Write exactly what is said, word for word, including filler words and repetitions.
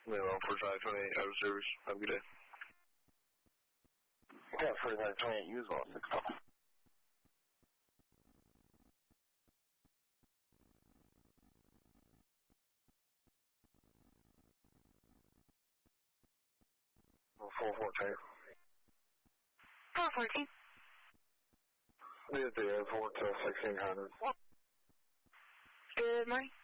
Lilo, forty-five twenty-eight, out of service. Have a good day. Yeah, forty-five twenty-eight, use all six oh. four fourteen. four fourteen. Be at the airport till sixteen hundred. Good morning.